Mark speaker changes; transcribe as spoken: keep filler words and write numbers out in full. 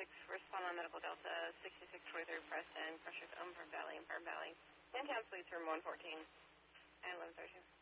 Speaker 1: six, respond on Medical Delta, sixty-six twenty-three Preston, pressure to Umber Valley, Umber Valley. In town, please, room one fourteen and eleven thirty-two.